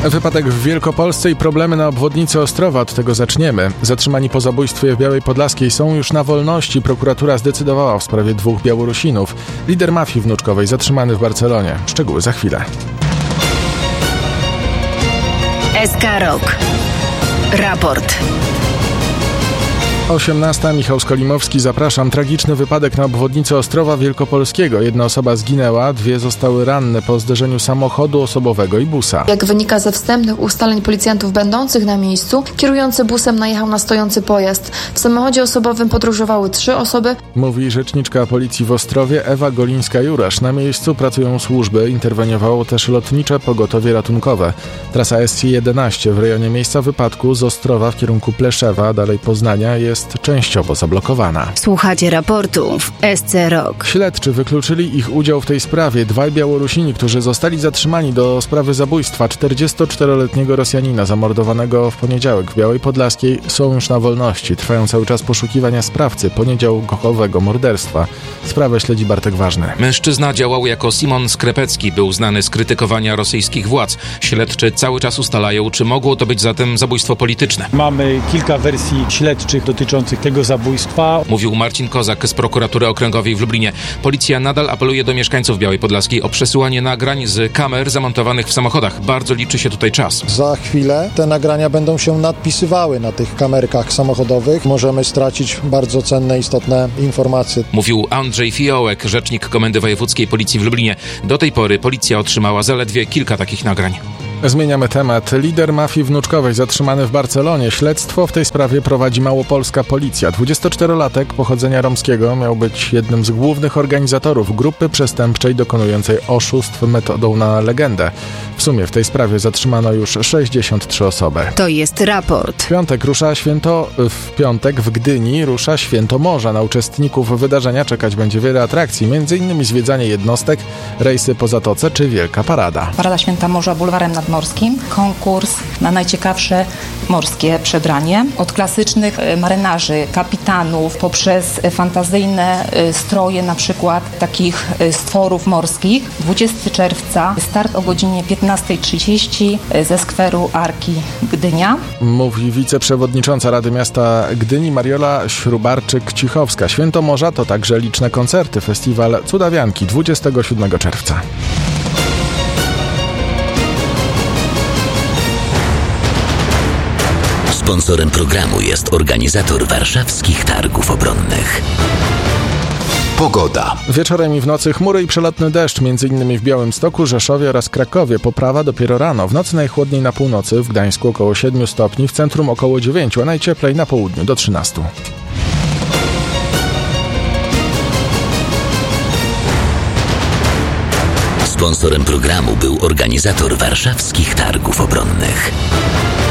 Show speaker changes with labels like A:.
A: Wypadek w Wielkopolsce i problemy na obwodnicy Ostrowa. Od tego zaczniemy. Zatrzymani po zabójstwie w Białej Podlaskiej są już na wolności. Prokuratura zdecydowała w sprawie 2 Białorusinów. Lider mafii wnuczkowej zatrzymany w Barcelonie. Szczegóły za chwilę.
B: SK Rok. Raport.
A: 18. Michał Skolimowski, zapraszam. Tragiczny wypadek na obwodnicy Ostrowa Wielkopolskiego. 1 osoba zginęła, 2 zostały ranne po zderzeniu samochodu osobowego i busa.
C: Jak wynika ze wstępnych ustaleń policjantów będących na miejscu, kierujący busem najechał na stojący pojazd. W samochodzie osobowym podróżowały 3 osoby.
A: Mówi rzeczniczka policji w Ostrowie Ewa Golińska-Jurasz. Na miejscu pracują służby, interweniowało też lotnicze pogotowie ratunkowe. Trasa SC11 w rejonie miejsca wypadku z Ostrowa w kierunku Pleszewa, dalej Poznania, jest częściowo zablokowana.
B: Słuchacie raportu w SC Rok.
A: Śledczy wykluczyli ich udział w tej sprawie. 2 Białorusini, którzy zostali zatrzymani do sprawy zabójstwa 44-letniego Rosjanina zamordowanego w poniedziałek w Białej Podlaskiej, są już na wolności. Trwają cały czas poszukiwania sprawcy poniedziałkowego morderstwa. Sprawę śledzi Bartek Ważny.
D: Mężczyzna działał jako Simon Skrepecki, był znany z krytykowania rosyjskich władz. Śledczy cały czas ustalają, czy mogło to być zatem zabójstwo polityczne.
E: Mamy kilka wersji śledczych dotyczących tego zabójstwa.
D: Mówił Marcin Kozak z prokuratury okręgowej w Lublinie. Policja nadal apeluje do mieszkańców Białej Podlaskiej o przesyłanie nagrań z kamer zamontowanych w samochodach. Bardzo liczy się tutaj czas.
F: Za chwilę te nagrania będą się nadpisywały na tych kamerkach samochodowych. Możemy stracić bardzo cenne, istotne informacje.
D: Mówił Andrzej Fiołek, rzecznik Komendy Wojewódzkiej Policji w Lublinie. Do tej pory policja otrzymała zaledwie kilka takich nagrań.
A: Zmieniamy temat. Lider mafii wnuczkowej zatrzymany w Barcelonie. Śledztwo w tej sprawie prowadzi małopolska policja. 24-latek pochodzenia romskiego miał być jednym z głównych organizatorów grupy przestępczej dokonującej oszustw metodą na legendę. W sumie w tej sprawie zatrzymano już 63 osoby.
B: To jest raport.
A: W piątek w Gdyni rusza Święto Morza. Na uczestników wydarzenia czekać będzie wiele atrakcji, m.in. zwiedzanie jednostek, rejsy po zatoce czy wielka parada.
G: Parada Święta Morza bulwarem nadmorskim, konkurs na najciekawsze morskie przebranie. Od klasycznych marynarzy, kapitanów, poprzez fantazyjne stroje na przykład takich stworów morskich. 20 czerwca, start o godzinie 15:30 ze skweru Arki Gdynia.
A: Mówi wiceprzewodnicząca Rady Miasta Gdyni Mariola Śrubarczyk-Cichowska. Święto Morza to także liczne koncerty. Festiwal Cudawianki 27 czerwca.
H: Sponsorem programu jest organizator warszawskich targów obronnych. Pogoda.
A: Wieczorem i w nocy chmury i przelotny deszcz, m.in. w Białymstoku, Rzeszowie oraz Krakowie. Poprawa dopiero rano. W nocy najchłodniej na północy, w Gdańsku około 7 stopni, w centrum około 9, a najcieplej na południu do 13.
H: Sponsorem programu był organizator warszawskich targów obronnych.